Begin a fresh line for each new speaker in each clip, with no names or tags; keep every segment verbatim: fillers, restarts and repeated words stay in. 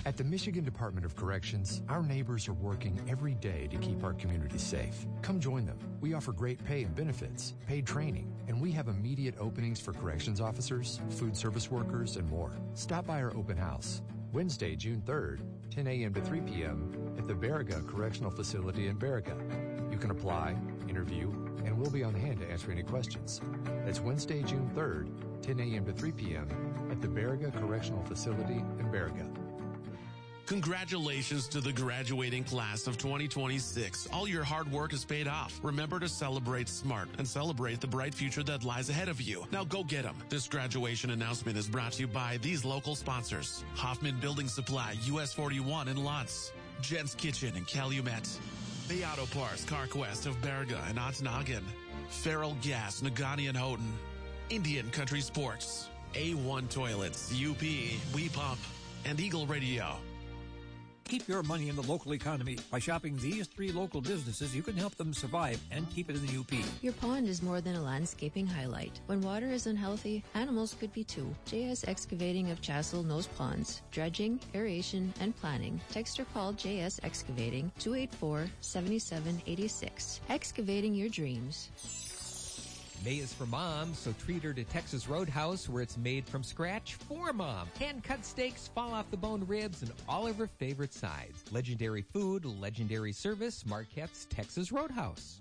At the Michigan Department of Corrections, our neighbors are working every day to keep our community safe. Come join them. We offer great pay and benefits, paid training, and we have immediate openings for corrections officers, food service workers, and more. Stop by our open house, Wednesday, June third, ten a.m. to three p.m. at the Baraga Correctional Facility in Baraga. You can apply, interview, and we'll be on hand to answer any questions. That's Wednesday, June third, ten a.m. to three p.m. at the Baraga Correctional Facility in Baraga.
Congratulations to the graduating class of twenty twenty-six. All your hard work is paid off. Remember to celebrate smart and celebrate the bright future that lies ahead of you. Now go get them. This graduation announcement is brought to you by these local sponsors: Hoffman Building Supply, U S forty-one in Lutz, Jen's Kitchen in Calumet, Bay Auto Parts, CarQuest of Baraga and Ontonagon, Farrell Gas, Nagani and Houghton, Indian Country Sports, A one Toilets, U P, We Pump, and Eagle Radio.
Keep your money in the local economy. By shopping these three local businesses, you can help them survive and keep it in the U P.
Your pond is more than a landscaping highlight. When water is unhealthy, animals could be too. J S Excavating of Chassel knows ponds, dredging, aeration, and planning. Text or call J S Excavating two eight four, seven seven eight six. Excavating your dreams.
May is for Mom, so treat her to Texas Roadhouse, where it's made from scratch for Mom. Hand-cut steaks, fall-off-the-bone ribs, and all of her favorite sides. Legendary food, legendary service, Marquette's Texas Roadhouse.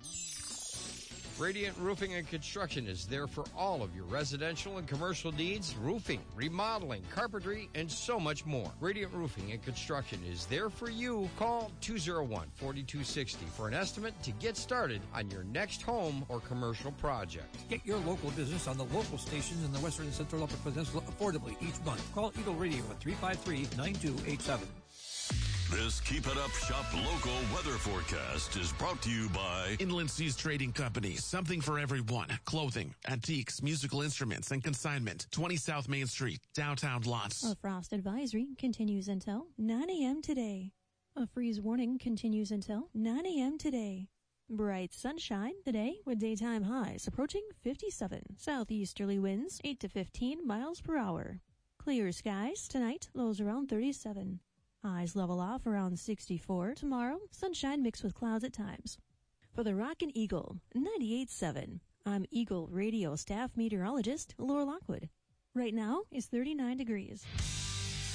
Radiant Roofing and Construction is there for all of your residential and commercial needs, roofing, remodeling, carpentry, and so much more. Radiant Roofing and Construction is there for you. Call two oh one, four two six oh for an estimate to get started on your next home or commercial project.
Get your local business on the local stations in the Western and Central Upper Peninsula affordably each month. Call Eagle Radio at three five three, nine two eight seven.
This Keep It Up Shop Local weather forecast is brought to you by
Inland Seas Trading Company. Something for everyone. Clothing, antiques, musical instruments, and consignment. twenty South Main Street, downtown Lutz.
A frost advisory continues until nine a.m. today. A freeze warning continues until nine a.m. today. Bright sunshine today with daytime highs approaching fifty-seven. Southeasterly winds eight to fifteen miles per hour. Clear skies tonight, lows around thirty-seven. Highs level off around sixty-four. Tomorrow, sunshine mixed with clouds at times. For the Rockin' Eagle, ninety-eight point seven, I'm Eagle Radio staff meteorologist Laura Lockwood. Right now, it's thirty-nine degrees.